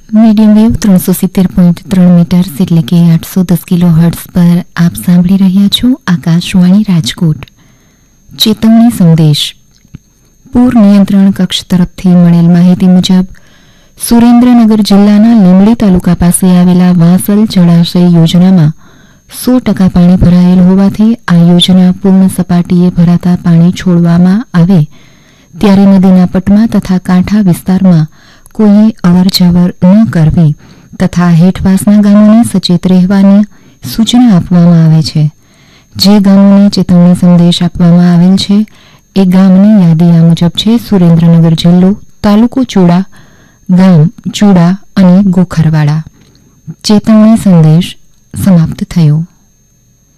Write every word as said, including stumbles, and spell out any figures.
Medium wave ત્રણસો સિત્તેર point ત્રણ મીટર્સ એટલે કે આઠસો દસ કિલો હર્ટ્ઝ પર આપ સાંભળી રહ્યા છો આકાશવાણી રાજકોટ. ચેતવણી સંદેશ. પૂર નિયંત્રણ કક્ષ તરફથી મળેલ માહિતી મુજબ સુરેન્દ્રનગર જિલ્લાના લીંબડી તાલુકા પાસે આવેલા વાંસલ જળાશય યોજનામાં સો ટકા પાણી ભરાયેલ હોવાથી આ યોજના પૂર્ણ સપાટીએ ભરાતા પાણી છોડવામાં આવે ત્યારે નદીના પટમાં તથા કાંઠા વિસ્તારમાં કોઈએ અવરજવર ન કરવી તથા હેઠવાસના ગામોને સચેત રહેવાની સૂચના આપવામાં આવે છે. જે ગામોને ચેતવણી સંદેશ આપવામાં આવેલ છે એ ગામની યાદી આ મુજબ છે: સુરેન્દ્રનગર જિલ્લો, તાલુકો ચુડા, ગામ ચુડા અને ગોખરવાડા. ચેતવણી સંદેશ સમાપ્ત થયો.